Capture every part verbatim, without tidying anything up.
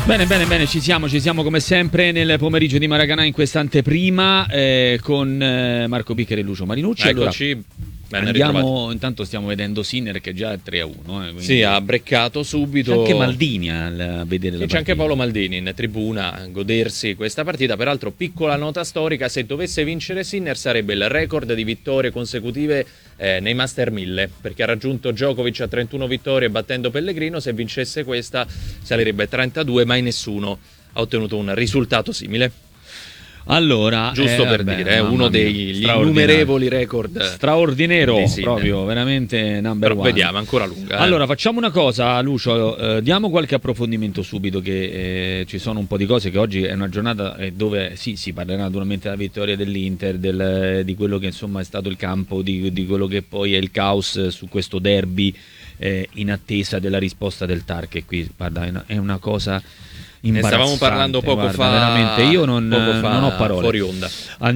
Bene, bene, bene, ci siamo, ci siamo come sempre nel pomeriggio di Maracanã in questa anteprima eh, con eh, Marco Piccheri e Lucio Marinucci. Eccoci. Allora, ben andiamo, ritrovati. Intanto stiamo vedendo Sinner che già è tre a uno. Eh, quindi... Sì, ha breccato subito. C'è anche Maldini a, a vedere la C'è anche Paolo Maldini in tribuna a godersi questa partita. Peraltro, piccola nota storica: se dovesse vincere Sinner sarebbe il record di vittorie consecutive eh, nei Master mille, perché ha raggiunto Djokovic a trentuno vittorie battendo Pellegrino. Se vincesse questa salirebbe a trentadue, mai nessuno ha ottenuto un risultato simile. Allora, giusto eh, per vabbè, dire, è uno degli innumerevoli record straordinero, proprio veramente number Però one. Vediamo, ancora lunga. Eh. Allora, facciamo una cosa, Lucio, eh, diamo qualche approfondimento subito, che eh, ci sono un po' di cose, che oggi è una giornata eh, dove sì, si parlerà naturalmente della vittoria dell'Inter, del, di quello che insomma è stato il campo, di, di quello che poi è il caos su questo derby eh, in attesa della risposta del T A R, che qui guarda, è una, è una cosa... Ne stavamo parlando poco guarda, fa, veramente io non, poco fa, non ho parole. Fuori onda.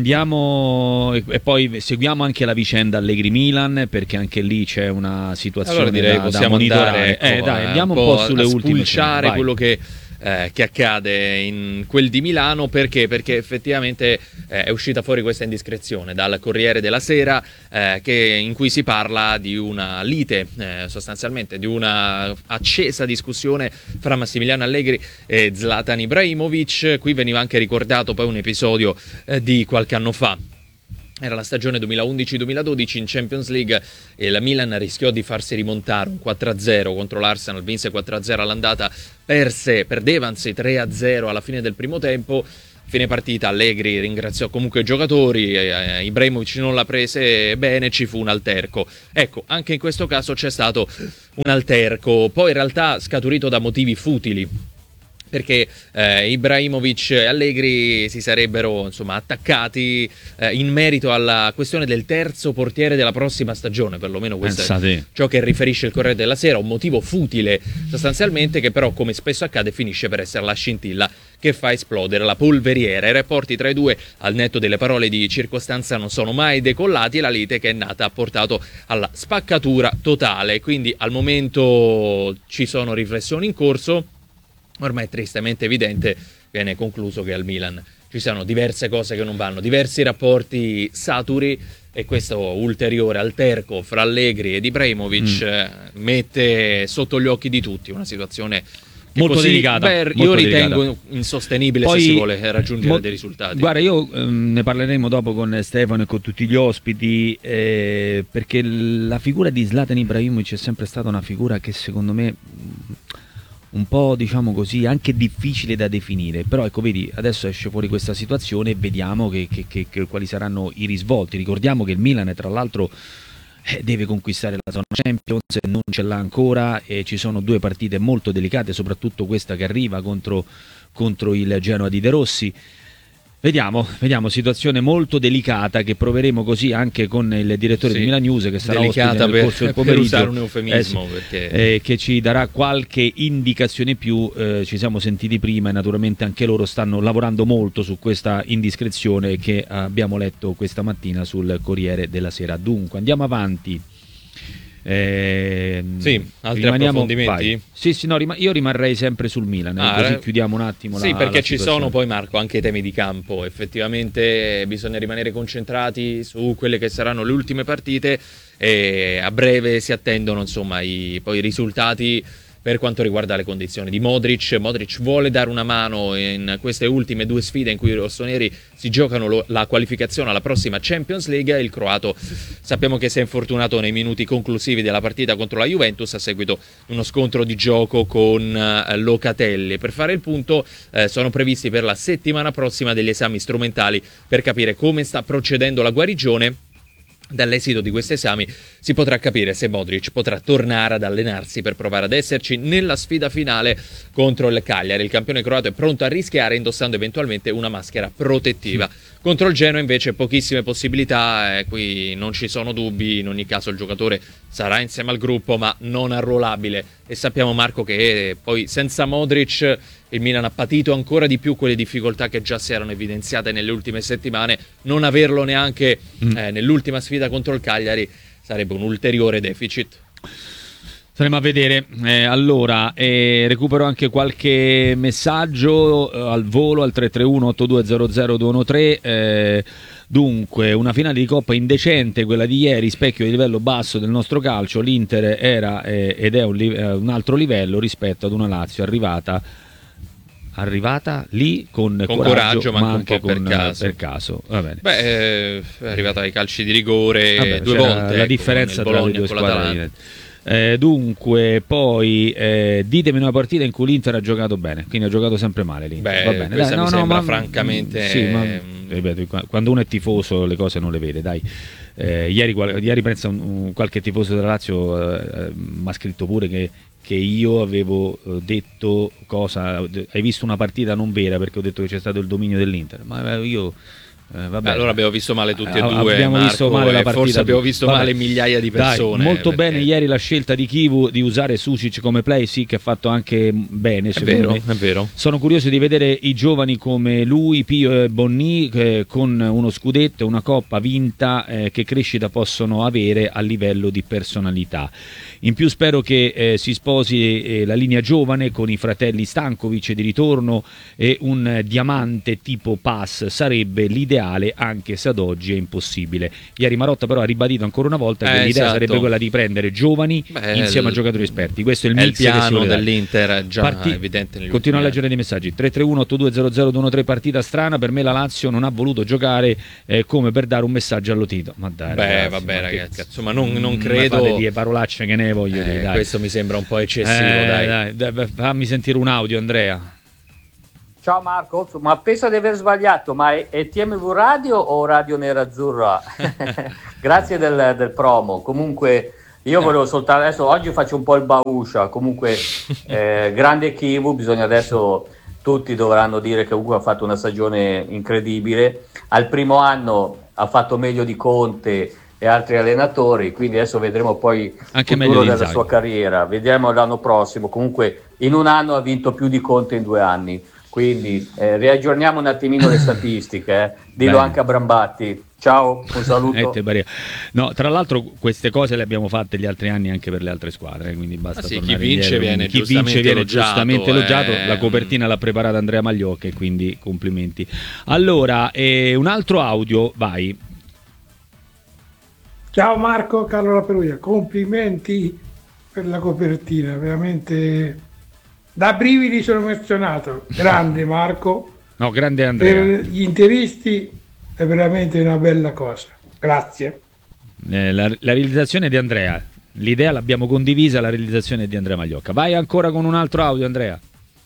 Andiamo e, e poi seguiamo anche la vicenda Allegri-Milan, perché anche lì c'è una situazione allora direi da, possiamo da andare, ecco, eh, dai, andiamo un un po', po' sulle a ultime spulciare quello che Eh, che accade in quel di Milano. Perché? Perché effettivamente eh, è uscita fuori questa indiscrezione dal Corriere della Sera eh, che, in cui si parla di una lite, eh, sostanzialmente di una accesa discussione fra Massimiliano Allegri e Zlatan Ibrahimovic. Qui veniva anche ricordato poi un episodio eh, di qualche anno fa. Era la stagione duemilaundici duemiladodici in Champions League e la Milan rischiò di farsi rimontare un quattro a zero contro l'Arsenal, vinse quattro a zero all'andata, perse, perdeva anzi tre a zero alla fine del primo tempo. Fine partita Allegri ringraziò comunque i giocatori, eh, Ibrahimovic non l'ha prese bene, ci fu un alterco. Ecco, anche in questo caso c'è stato un alterco, poi in realtà scaturito da motivi futili, perché eh, Ibrahimovic e Allegri si sarebbero insomma attaccati eh, in merito alla questione del terzo portiere della prossima stagione, perlomeno questo Pensate. è ciò che riferisce il Corriere della Sera, un motivo futile sostanzialmente, che però, come spesso accade, finisce per essere la scintilla che fa esplodere la polveriera. I rapporti tra i due, al netto delle parole di circostanza, non sono mai decollati e la lite che è nata ha portato alla spaccatura totale. Quindi al momento ci sono riflessioni in corso. Ormai è tristemente evidente, viene concluso che al Milan ci sono diverse cose che non vanno, diversi rapporti saturi, e questo ulteriore alterco fra Allegri ed Ibrahimovic mm. mette sotto gli occhi di tutti una situazione molto così, delicata. Beh, molto io ritengo delicata. insostenibile. Poi, se si vuole raggiungere mo- dei risultati. Guarda, io ehm, ne parleremo dopo con Stefano e con tutti gli ospiti, eh, perché la figura di Zlatan Ibrahimovic è sempre stata una figura che secondo me un po', diciamo così, anche difficile da definire. Però ecco, vedi, adesso esce fuori questa situazione e vediamo che, che, che, che, quali saranno i risvolti. Ricordiamo che il Milan, tra l'altro, eh, deve conquistare la zona Champions, non ce l'ha ancora, e ci sono due partite molto delicate, soprattutto questa che arriva contro, contro il Genoa di De Rossi. Vediamo, vediamo, situazione molto delicata che proveremo così anche con il direttore sì, di Milan News, che sarà ospite nel per, corso del pomeriggio, per usare un eufemismo, eh, perché... eh, che ci darà qualche indicazione più. Eh, ci siamo sentiti prima e naturalmente anche loro stanno lavorando molto su questa indiscrezione che abbiamo letto questa mattina sul Corriere della Sera. Dunque andiamo avanti. Eh, sì, altri approfondimenti? Vai. Sì, sì, no, rim- io rimarrei sempre sul Milan, eh, ah, così eh? chiudiamo un attimo. Sì, la, perché la ci situazione. sono poi, Marco, anche i temi di campo. Effettivamente bisogna rimanere concentrati su quelle che saranno le ultime partite, e a breve si attendono insomma i, poi i risultati per quanto riguarda le condizioni di Modric. Modric vuole dare una mano in queste ultime due sfide in cui i rossoneri si giocano lo, la qualificazione alla prossima Champions League. Il croato sappiamo che si è infortunato nei minuti conclusivi della partita contro la Juventus a seguito di uno scontro di gioco con uh, Locatelli. Per fare il punto eh, sono previsti per la settimana prossima degli esami strumentali per capire come sta procedendo la guarigione. Dall'esito di questi esami si potrà capire se Modric potrà tornare ad allenarsi per provare ad esserci nella sfida finale contro il Cagliari. Il campione croato è pronto a rischiare indossando eventualmente una maschera protettiva. Contro il Genoa invece pochissime possibilità, eh, qui non ci sono dubbi. In ogni caso il giocatore sarà insieme al gruppo ma non arruolabile, e sappiamo, Marco, che poi senza Modric il Milan ha patito ancora di più quelle difficoltà che già si erano evidenziate nelle ultime settimane. Non averlo neanche mm. eh, nell'ultima sfida contro il Cagliari sarebbe un ulteriore deficit. Staremo a vedere. Eh, allora, eh, recupero anche qualche messaggio eh, al volo al tre tre uno otto due zero zero due uno tre. Eh, dunque, una finale di Coppa indecente, quella di ieri, specchio di livello basso del nostro calcio. L'Inter era eh, ed è un, li- eh, un altro livello rispetto ad una Lazio arrivata arrivata lì con, con coraggio, coraggio, ma, ma anche anche un po' per con, caso. per caso. Va bene. Beh, eh, è arrivata ai calci di rigore Vabbè, due c'era volte. la ecco, differenza con il tra le Bologna due e con squadre. l'Atalanta. Eh, dunque, poi eh, ditemi una partita in cui l'Inter ha giocato bene, quindi ha giocato sempre male l'Inter. Beh, Va bene, questa dai, mi no, no, sembra ma, francamente- sì, ma, ripeto, qua- quando uno è tifoso le cose non le vede, dai. Eh, ieri, qual- ieri pensa un, un- qualche tifoso della Lazio eh, mi ha scritto pure che, che io avevo eh, detto cosa, hai visto una partita non vera perché ho detto che c'è stato il dominio dell'Inter, ma eh, io eh, vabbè. Beh, allora abbiamo visto male tutti e Eh, due, abbiamo Marco, visto male la e partita, forse abbiamo visto vabbè. male migliaia di persone. Dai, molto perché- bene ieri la scelta di Kivu di usare Sušić come play, sì, che ha fatto anche bene, È secondo vero, me. è vero. Sono curioso di vedere i giovani come lui, Pio e Bonni, eh, con uno scudetto e una coppa vinta, eh, che crescita possono avere a livello di personalità. In più spero che eh, si sposi eh, la linea giovane con i fratelli Stankovic di ritorno e un eh, diamante tipo pass sarebbe l'ideale, anche se ad oggi è impossibile. Ieri Marotta però ha ribadito ancora una volta che Eh, l'idea esatto. sarebbe quella di prendere giovani Beh, insieme il- a giocatori esperti. Questo è il è il mix che si piano vuole dare. dell'Inter già Parti- evidente negli Continuo a ultimi leggere dei messaggi. tre tre uno otto due zero zero due uno tre, partita strana. Per me la Lazio non ha voluto giocare eh, come per dare un messaggio allo Tito. Ma dai, Beh, ragazzi, vabbè, ma che ragazzi, cazzo. insomma, non, non Mm, credo. ma fate dire parolacce che ne voglio Eh, dire, dai. questo mi sembra un po' eccessivo, Eh, dai. dai, dai, beh, fammi sentire un audio, Andrea. Ciao Marco, ma penso di aver sbagliato, ma è, è T M V Radio o Radio Nerazzurra? Grazie del, del promo. Comunque io volevo soltanto, adesso oggi faccio un po' il bauscia, comunque eh, grande Kivu, bisogna adesso, tutti dovranno dire che comunque ha fatto una stagione incredibile. Al primo anno ha fatto meglio di Conte e altri allenatori, quindi adesso vedremo poi il Anche meglio futuro di della Inzaghi. sua carriera, vediamo l'anno prossimo. Comunque in un anno ha vinto più di Conte in due anni, quindi eh, riaggiorniamo un attimino le statistiche, eh. Dillo Bene. anche a Brambatti. Ciao, un saluto. Eh, te pare- no, tra l'altro queste cose le abbiamo fatte gli altri anni anche per le altre squadre, quindi basta Ah sì, tornare chi vince indietro. viene Chi giustamente vince viene elogiato, giustamente elogiato. eh. La copertina l'ha preparata Andrea Magliocca e quindi complimenti. Allora, eh, un altro audio, vai. Ciao Marco, Carlo La Perugia, complimenti per la copertina, veramente da brividi sono emozionato, grande Marco, No, grande Andrea. per gli interisti è veramente una bella cosa, grazie. Eh, la, la realizzazione di Andrea, l'idea l'abbiamo condivisa, la realizzazione è di Andrea Magliocca. Vai ancora con un altro audio, Andrea.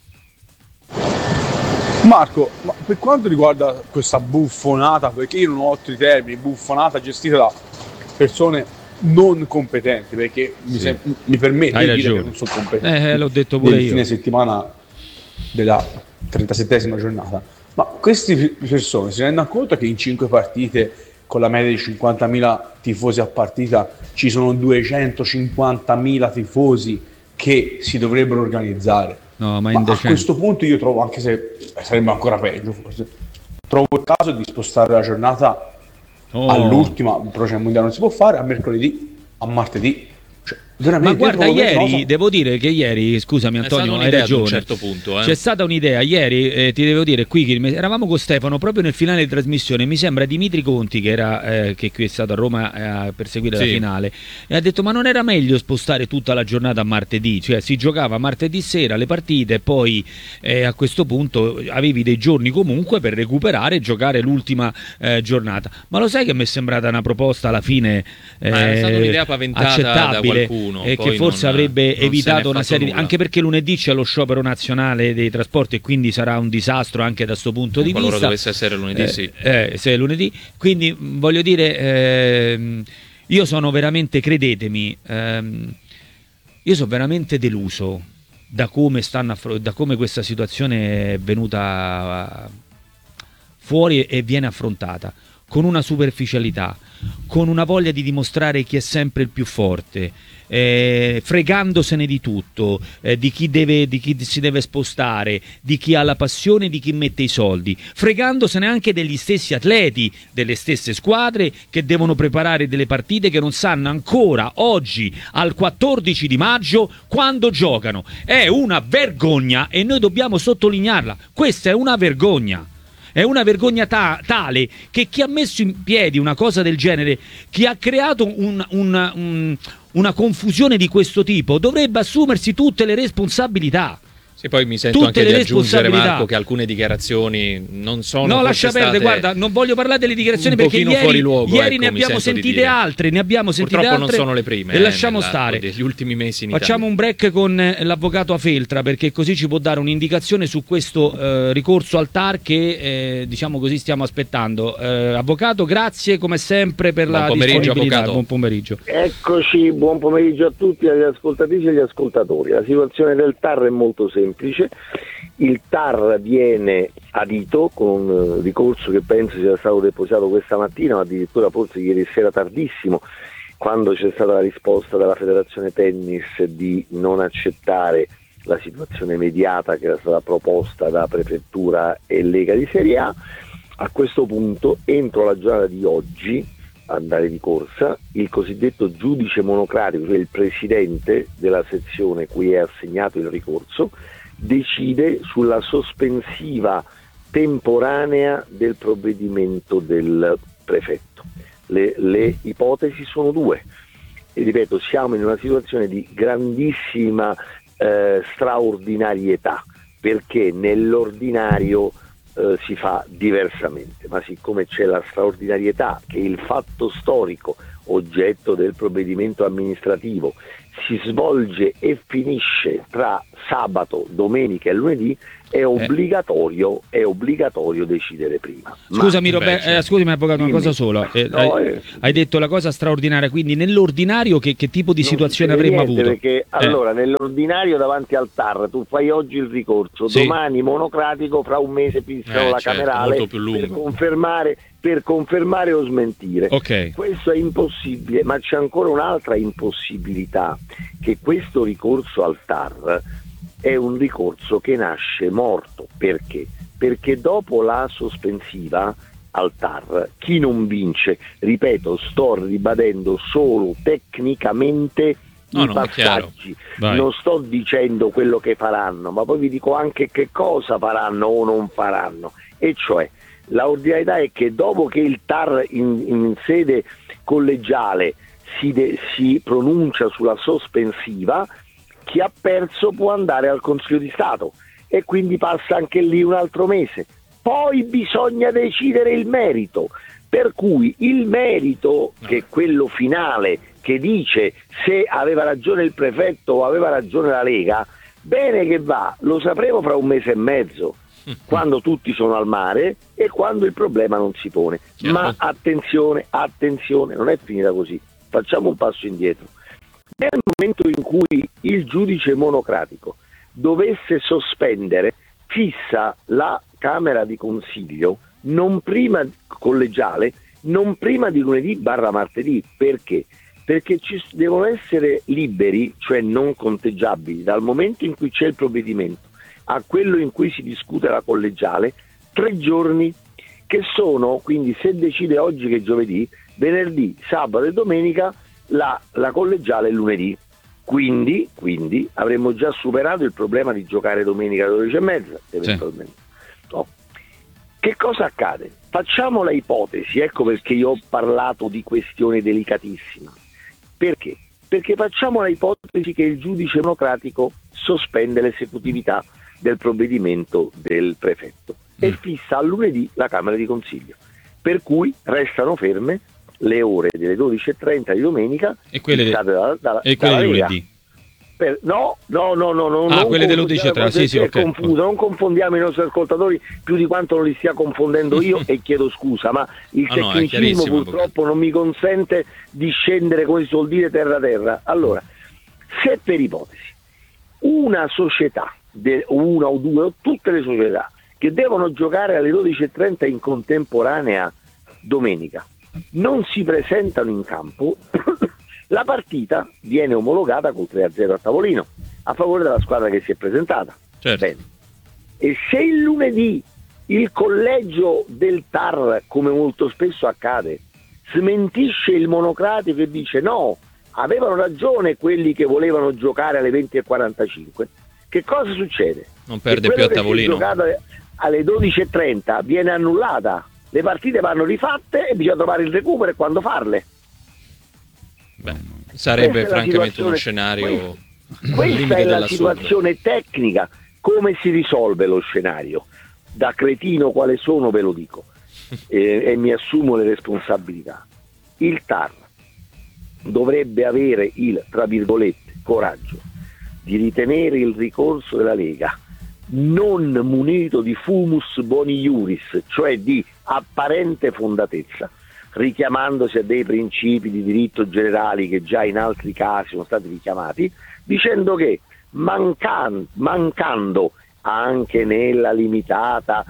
Marco, ma per quanto riguarda questa buffonata, perché io non ho altri termini, buffonata gestita da persone non competenti, perché mi, Sì. sem- mi permette Hai di dire ragione. che non sono competenti. Eh, l'ho detto pure Del io. fine settimana della trentasettesima giornata. Ma queste persone si rendono conto che in cinque partite con la media di cinquantamila tifosi a partita ci sono duecentocinquantamila tifosi che si dovrebbero organizzare? No, ma Ma a indecente. questo punto io trovo, anche se sarebbe ancora peggio forse, trovo il caso di spostare la giornata Oh. all'ultima, però c'è il mondiale non si può fare, a mercoledì, a martedì. Cioè, Ma veramente, guarda, io trovo ieri, questa cosa- devo dire che ieri, scusami È Antonio, stata hai un'idea ad un ragione. certo punto, eh. C'è stata un'idea ieri, eh, ti devo dire, qui che eravamo con Stefano proprio nel finale di trasmissione, mi sembra Dimitri Conti che, era, eh, che qui è stato a Roma eh, per seguire Sì. la finale, e ha detto ma non era meglio spostare tutta la giornata a martedì, cioè si giocava martedì sera le partite e poi eh, a questo punto avevi dei giorni comunque per recuperare e giocare l'ultima eh, giornata. Ma lo sai che mi è sembrata una proposta alla fine eh, Ma è stata un'idea paventata accettabile, da qualcuno, e poi che forse non- avrebbe non se ne è evitato una fatto serie di... nulla. anche perché lunedì c'è lo sciopero nazionale dei trasporti e quindi sarà un disastro anche da questo punto di Qualora vista. dovesse essere lunedì, Eh, sì. eh, se è lunedì, quindi mh, voglio dire, ehm, io sono veramente, credetemi, ehm, io sono veramente deluso da come stanno affro- da come questa situazione è venuta fuori e viene affrontata. con una superficialità, con una voglia di dimostrare chi è sempre il più forte, eh, fregandosene di tutto, eh, di chi deve, di chi si deve spostare, di chi ha la passione, di chi mette i soldi, fregandosene anche degli stessi atleti, delle stesse squadre che devono preparare delle partite che non sanno ancora oggi al quattordici di maggio quando giocano. È una vergogna e noi dobbiamo sottolinearla. Questa è una vergogna. È una vergogna ta- tale che chi ha messo in piedi una cosa del genere, chi ha creato un, un, un, una confusione di questo tipo, dovrebbe assumersi tutte le responsabilità. Sì, poi mi sento Tutte anche le di aggiungere, responsabilità. Marco, che alcune dichiarazioni non sono No, forse lascia perdere, state guarda, non voglio parlare delle dichiarazioni un perché pochino ieri, fuori luogo, ieri ecco, ne mi abbiamo sento di sentite dire. altre, ne abbiamo sentite Purtroppo altre non sono le prime, e eh, lasciamo nella- stare. degli ultimi mesi in Facciamo Italia. un break con eh, l'avvocato Afeltra, perché così ci può dare un'indicazione su questo eh, ricorso al T A R che eh, diciamo così stiamo aspettando. Eh, avvocato, grazie come sempre per Buon la pomeriggio, disponibilità. avvocato. Buon pomeriggio. Eccoci, buon pomeriggio a tutti, agli ascoltatrici e agli ascoltatori. La situazione del T A R è molto semplice. Il T A R viene adito con un ricorso che penso sia stato depositato questa mattina, ma addirittura forse ieri sera tardissimo, quando c'è stata la risposta dalla Federazione Tennis di non accettare la situazione mediata che era stata proposta da Prefettura e Lega di Serie A. A questo punto, entro la giornata di oggi, andare di corsa, il cosiddetto giudice monocratico, cioè il presidente della sezione cui è assegnato il ricorso, decide sulla sospensiva temporanea del provvedimento del prefetto. Le, le ipotesi sono due. E ripeto, siamo in una situazione di grandissima eh, straordinarietà, perché nell'ordinario eh, si fa diversamente, ma siccome c'è la straordinarietà che il fatto storico oggetto del provvedimento amministrativo si svolge e finisce tra sabato, domenica e lunedì, è obbligatorio, è obbligatorio decidere prima. Scusami, Ma- Robert, beh, certo. eh, scusami, avvocato, una Dimmi. cosa sola. Eh, No, hai, eh, hai detto la cosa straordinaria, quindi nell'ordinario che, che tipo di Non situazione succede avremmo niente, avuto? Perché Eh. allora nell'ordinario davanti al T A R tu fai oggi il ricorso, Sì. domani monocratico, fra un mese fissano Eh, la certo, camerale molto più per lungo. confermare, per confermare o smentire. Ok. Questo è impossibile, ma c'è ancora un'altra impossibilità, che questo ricorso al T A R è un ricorso che nasce morto. Perché? Perché dopo la sospensiva al T A R, chi non vince, ripeto, sto ribadendo solo tecnicamente No, i no, è chiaro. passaggi, Vai. non sto dicendo quello che faranno, ma poi vi dico anche che cosa faranno o non faranno, e cioè la ordinarietà è che dopo che il T A R in, in sede collegiale si, de, si pronuncia sulla sospensiva, chi ha perso può andare al Consiglio di Stato e quindi passa anche lì un altro mese. Poi bisogna decidere il merito, per cui il merito, che è quello finale, che dice se aveva ragione il prefetto o aveva ragione la Lega, bene che va, lo sapremo fra un mese e mezzo, quando tutti sono al mare e quando il problema non si pone. Chiaro. Ma attenzione, attenzione, non è finita così, facciamo un passo indietro. Nel momento in cui il giudice monocratico dovesse sospendere, fissa la Camera di Consiglio non prima collegiale, non prima di lunedì barra martedì. Perché? Perché ci devono essere liberi, cioè non conteggiabili, dal momento in cui c'è il provvedimento a quello in cui si discute la collegiale, tre giorni, che sono, quindi se decide oggi che è giovedì, venerdì, sabato e domenica, la, la collegiale è lunedì. Quindi, quindi avremmo già superato il problema di giocare domenica alle dodici e mezza, eventualmente. No. Che cosa accade? Facciamo la ipotesi, ecco perché io ho parlato di questione delicatissima. Perché? Perché facciamo la ipotesi che il giudice monocratico sospende l'esecutività del provvedimento del prefetto e Mm. fissa a lunedì la Camera di Consiglio, per cui restano ferme le ore delle dodici e trenta di domenica E quelle, de- fissate dalla, dalla, e quelle dalla di Lega. lunedì. Per- no, no, no, no, no, Ah, non quelle delle confondiamo, undici e trenta, sì, sì, è ok. confuso, non confondiamo i nostri ascoltatori più di quanto non li stia confondendo io e chiedo scusa, ma il Ah, no, è tecnicismo chiarissimo, purtroppo non mi consente di scendere, come si suol dire, terra terra. Allora, se per ipotesi una società, de- una o due o tutte le società che devono giocare alle dodici e trenta in contemporanea domenica non si presentano in campo, la partita viene omologata col tre a zero a tavolino a favore della squadra che si è presentata. Certo. Bene. E se il lunedì il collegio del T A R, come molto spesso accade, smentisce il monocratico e dice no, avevano ragione quelli che volevano giocare alle venti e quarantacinque, che cosa succede? Non perde Che più a quello che si è tavolino. giocato alle dodici e trenta viene annullata, le partite vanno rifatte e bisogna trovare il recupero e quando farle. Beh, sarebbe Questa è la francamente uno situazione- scenario al Questa limite è la dell'assurdo. situazione tecnica. Come si risolve lo scenario? Da cretino quale sono ve lo dico e, e mi assumo le responsabilità. Il T A R dovrebbe avere il, tra virgolette, coraggio di ritenere il ricorso della Lega non munito di fumus boni iuris, cioè di apparente fondatezza, richiamandosi a dei principi di diritto generali che già in altri casi sono stati richiamati, dicendo che mancan- mancando anche nella limitata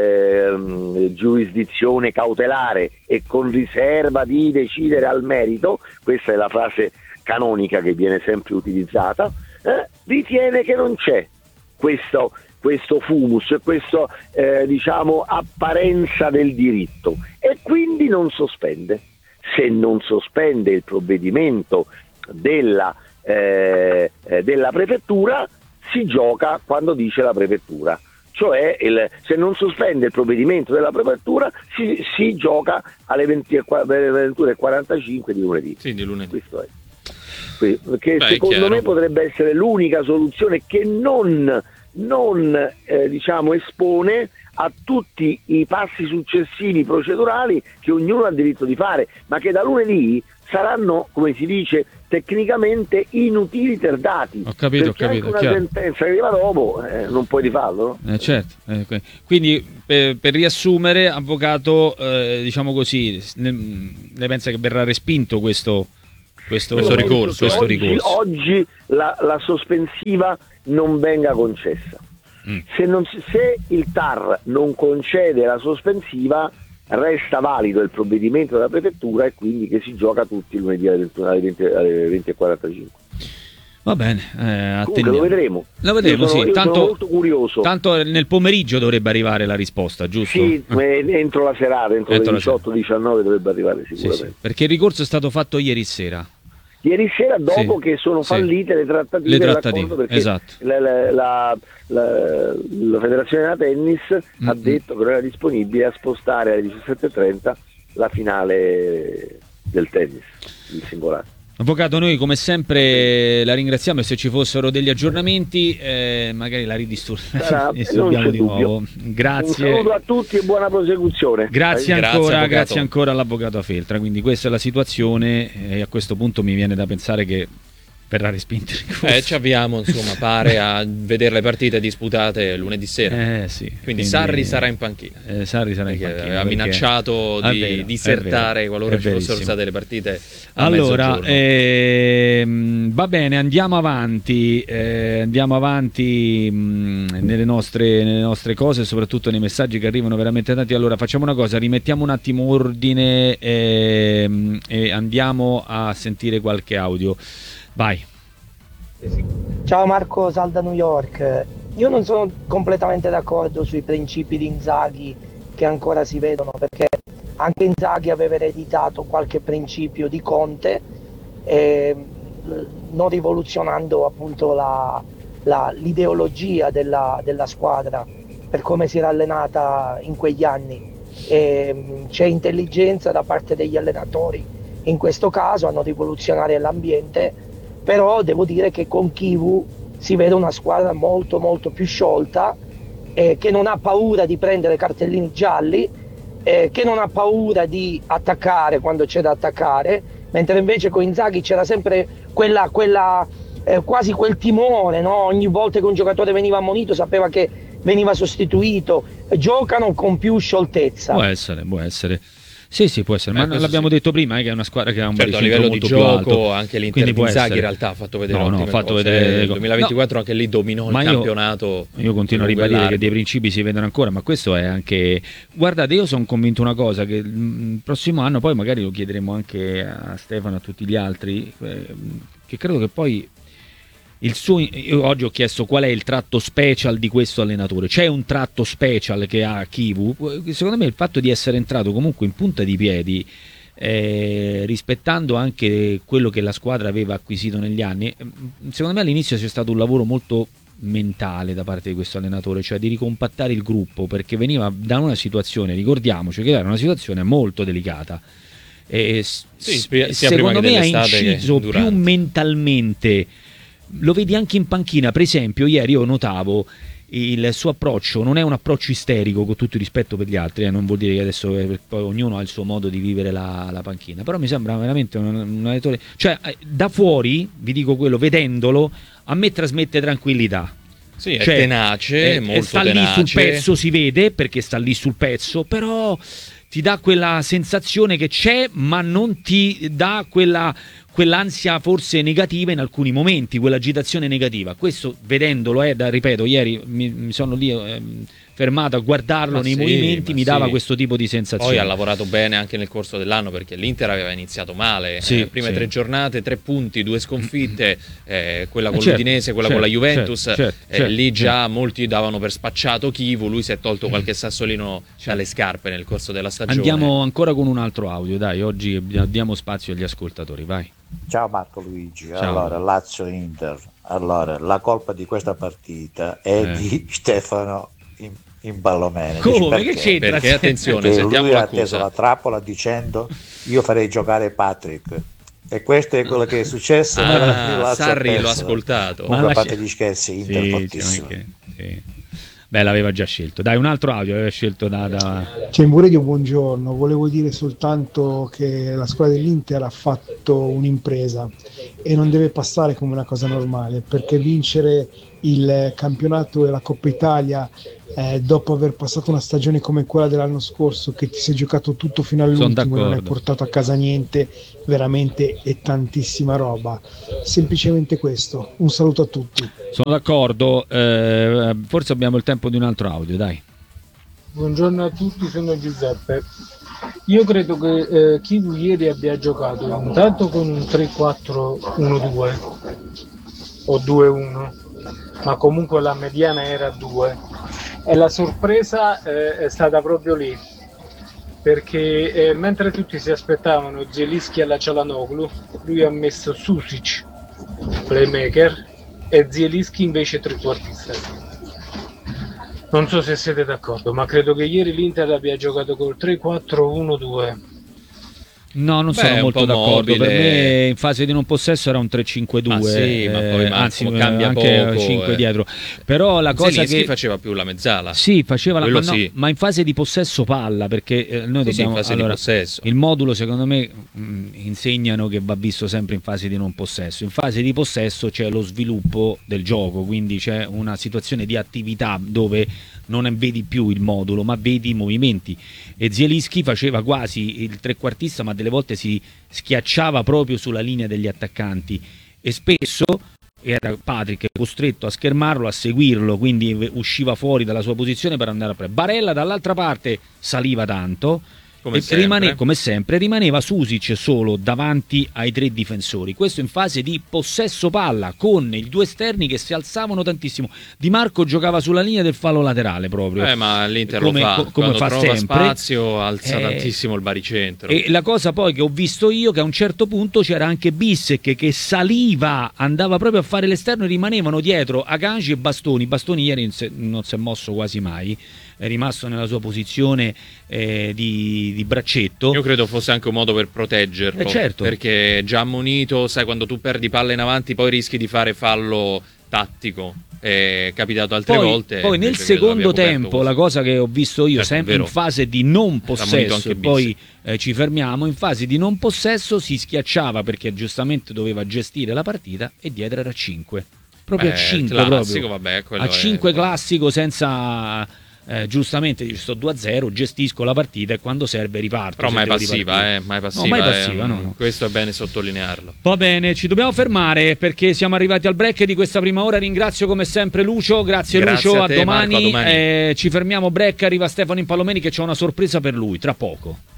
ehm, giurisdizione cautelare e con riserva di decidere al merito, questa è la frase canonica che viene sempre utilizzata, eh, ritiene che non c'è questo, questo fumus, questa eh, diciamo apparenza del diritto e quindi non sospende. Se non sospende il provvedimento della, eh, eh, della prefettura, si gioca quando dice la prefettura, cioè il, se non sospende il provvedimento della prefettura si, si gioca alle ventuno e quarantacinque di lunedì. Sì, di lunedì. Questo è. Che Beh, secondo chiaro. me potrebbe essere l'unica soluzione che non, non eh, diciamo espone a tutti i passi successivi procedurali che ognuno ha diritto di fare, ma che da lunedì saranno, come si dice tecnicamente, inutiliterdati. Ho capito, ho perché capito, anche una chiaro. sentenza che arriva dopo eh, non puoi rifarlo, no? Eh, certo, eh, que- quindi per, per riassumere, avvocato, eh, diciamo così, ne, ne pensa che verrà respinto questo, questo, Questo Io penso ricorso, che questo oggi, ricorso. oggi la, la sospensiva non venga concessa. Mm. Se, non si- se il T A R non concede la sospensiva, resta valido il provvedimento della prefettura e quindi che si gioca tutti il lunedì alle ventuno alle venti alle venti e quarantacinque. Va bene, eh, Comunque attendiamo. lo vedremo. Lo vedremo, Io sono, sì. io Tanto, sono molto curioso. tanto nel pomeriggio dovrebbe arrivare la risposta, giusto? Sì, Eh, eh, entro la serata, entro, Entro le la diciotto diciannove dovrebbe arrivare sì, sicuramente. sì, perché il ricorso è stato fatto ieri sera. Ieri sera, dopo Sì, che sono sì. fallite le trattative, Le dell'accordo, trattative, perché esatto. la, la- la- la- la Federazione della Tennis ha Mm-mm. detto che non era disponibile a spostare alle diciassette e trenta la finale del tennis, il singolare. Avvocato, noi come sempre la ringraziamo e se ci fossero degli aggiornamenti eh, magari la Sarà- ridisturbiamo non c'è di dubbio. nuovo. Un Grazie. saluto a tutti e buona prosecuzione. Grazie Grazie, ancora, avvocato. grazie ancora all'avvocato Feltra. Quindi questa è la situazione e a questo punto mi viene da pensare che verrà respinto il ricorso. Eh, ci avviamo, insomma, pare a vedere le partite disputate lunedì sera. Eh, sì. Quindi Sarri sarà in panchina. Eh, Sarri sarà in Perché panchina, aveva perché- minacciato È di vero, è disertare vero, qualora è ci fossero verissimo. state le partite a Allora, mezzogiorno. ehm, va bene, andiamo avanti, eh, andiamo avanti mh, nelle, nostre, nelle nostre cose, soprattutto nei messaggi che arrivano veramente tanti. Allora, facciamo una cosa, rimettiamo un attimo ordine ehm, e andiamo a sentire qualche audio. Vai. Ciao Marco, Sal da New York. Io non sono completamente d'accordo sui principi di Inzaghi che ancora si vedono, perché anche Inzaghi aveva ereditato qualche principio di Conte, eh, non rivoluzionando appunto la- la- l'ideologia della, della squadra per come si era allenata in quegli anni. E, c'è intelligenza da parte degli allenatori in questo caso a non rivoluzionare l'ambiente, però devo dire che con Kivu si vede una squadra molto molto più sciolta, eh, che non ha paura di prendere cartellini gialli, eh, che non ha paura di attaccare quando c'è da attaccare, mentre invece con Inzaghi c'era sempre quella, quella eh, quasi quel timore, no? Ogni volta che un giocatore veniva ammonito sapeva che veniva sostituito. Giocano con più scioltezza. Può essere, può essere. Sì, sì, può essere, Beh, ma l'abbiamo sì. detto prima, eh, che è una squadra che ha un certo, a baricentro livello di molto più gioco alto. anche l'Inter Quindi di può Inzaghi essere. in realtà ha fatto vedere No, no, ottime ha fatto cose. vedere- Nel duemilaventiquattro anche lì dominò Ma il io- campionato. Io continuo a lungo e ribadire che largo. dei principi si vedono ancora, ma questo è anche... Guardate, io sono convinto una cosa, che il prossimo anno, poi magari lo chiederemo anche a Stefano e a tutti gli altri, eh, che credo che poi il suo... Io oggi ho chiesto qual è il tratto special di questo allenatore. C'è un tratto special che ha Chivu? Secondo me il fatto di essere entrato comunque in punta di piedi, eh, rispettando anche quello che la squadra aveva acquisito negli anni, secondo me all'inizio c'è stato un lavoro molto mentale da parte di questo allenatore, cioè di ricompattare il gruppo, perché veniva da una situazione, ricordiamoci che era una situazione molto delicata, e s- Sì, sia secondo prima che me ha dell'estate che inciso durante. più mentalmente. Lo vedi anche in panchina, per esempio ieri io notavo il suo approccio, non è un approccio isterico, con tutto il rispetto per gli altri, eh, non vuol dire che adesso eh, poi ognuno ha il suo modo di vivere la, la panchina, però mi sembra veramente un, un allenatore, cioè eh, da fuori, vi dico quello, vedendolo, a me trasmette tranquillità. Sì, è Cioè, tenace, eh, molto sta tenace. lì sul pezzo, si vede perché sta lì sul pezzo, però ti dà quella sensazione che c'è, ma non ti dà quella, quell'ansia forse negativa in alcuni momenti, quell'agitazione negativa. Questo vedendolo, eh, da, ripeto, ieri mi, mi sono lì ehm, fermato a guardarlo Ma nei sì, movimenti, ma mi dava sì. questo tipo di sensazione. Poi ha lavorato bene anche nel corso dell'anno, perché l'Inter aveva iniziato male. Sì, eh, prime sì. tre giornate, tre punti, due sconfitte, eh, quella Eh, con certo, l'Udinese, quella certo, con la Juventus. certo, certo, eh, certo, lì già certo. molti davano per spacciato Chivu, lui si è tolto qualche sassolino dalle scarpe nel corso della stagione. Andiamo ancora con un altro audio, dai, oggi diamo spazio agli ascoltatori, vai. Ciao Marco Luigi, Ciao. allora Lazio-Inter, allora la colpa di questa partita è Eh. di Stefano in, in Ballomene. Come? Dici Che perché? c'entra? Perché attenzione, Perché sentiamo lui ha atteso l'accusa. la trappola dicendo io farei giocare Patrick e questo è quello che è successo. Ah, alla fine Lazio ha Sarri l'ho perso. ascoltato. Comunque, Ma a parte lascia- gli scherzi, Inter Sì, fortissimo. sì, anche- sì. Beh, l'aveva già scelto. Dai, un altro audio, aveva scelto da... da... Cemburedio, buongiorno. Volevo dire soltanto che la squadra dell'Inter ha fatto un'impresa e non deve passare come una cosa normale, perché vincere il campionato e la Coppa Italia eh, dopo aver passato una stagione come quella dell'anno scorso, che ti sei giocato tutto fino Sono all'ultimo e non hai d'accordo. portato a casa niente, veramente è tantissima roba. Semplicemente questo. Un saluto a tutti. Sono d'accordo, eh, forse abbiamo il tempo di un altro audio, dai. Buongiorno a tutti, sono Giuseppe. Io credo che eh, Chivu ieri abbia giocato intanto con un tre quattro uno due o due uno, ma comunque la mediana era due e la sorpresa eh, è stata proprio lì, perché eh, mentre tutti si aspettavano Zielinski alla Çalhanoğlu, lui ha messo Susic playmaker e Zielinski invece trequartista. Non so se siete d'accordo, ma credo che ieri l'Inter abbia giocato col tre quattro uno due. No, non Beh, sono è un molto po' d'accordo. mobile. Per me in fase di non possesso era un tre cinque due, Ma sì, ma poi Marco, anzi cambia anche poco, cinque eh. dietro. Però la cosa Zielinski che faceva più la mezzala. sì, faceva la Quello ma, no, sì. ma in fase di possesso palla, perché eh, noi Sì, sì, dobbiamo in fase allora, di possesso. il modulo secondo me mh, insegnano che va visto sempre in fase di non possesso. In fase di possesso c'è lo sviluppo del gioco, quindi c'è una situazione di attività dove non vedi più il modulo, ma vedi i movimenti. E Zielinski faceva quasi il trequartista, ma delle volte si schiacciava proprio sulla linea degli attaccanti e spesso era Patrick costretto a schermarlo, a seguirlo, quindi usciva fuori dalla sua posizione per andare a prendere. Barella dall'altra parte saliva tanto, Come e sempre. rimane- come sempre rimaneva Susic solo davanti ai tre difensori, questo in fase di possesso palla con i due esterni che si alzavano tantissimo. Di Marco giocava sulla linea del fallo laterale proprio, Eh, ma l'Inter come, lo fa, co- come quando fa trova sempre. spazio alza Eh, tantissimo il baricentro. E la cosa poi che ho visto io, che a un certo punto c'era anche Bissek che saliva, andava proprio a fare l'esterno e rimanevano dietro Akanji e Bastoni. Bastoni ieri non si è- non si è mosso quasi mai, è rimasto nella sua posizione eh, di, di braccetto. Io credo fosse anche un modo per proteggerlo, Eh, certo. perché già ammonito, sai, quando tu perdi palla in avanti poi rischi di fare fallo tattico. È capitato altre Poi, volte. poi nel invece credo secondo abbia coperto tempo, così. la cosa che ho visto io, Certo, è sempre in vero. fase di non Ammonito possesso, anche e poi eh, ci fermiamo, in fase di non possesso si schiacciava perché giustamente doveva gestire la partita e dietro era a cinque. Proprio Beh, a cinque classico, proprio. vabbè, quello A è- cinque classico senza eh, giustamente dice sto due a zero, gestisco la partita e quando serve riparto. Però mai passiva, eh, mai passiva, no, mai passiva, eh, no, no. Questo è bene sottolinearlo. Va bene, ci dobbiamo fermare perché siamo arrivati al break di questa prima ora. Ringrazio come sempre Lucio, grazie, grazie Lucio, a, te, a domani, Marco, a domani. Eh, ci fermiamo break, arriva Stefano Impallomeni che c'è una sorpresa per lui tra poco.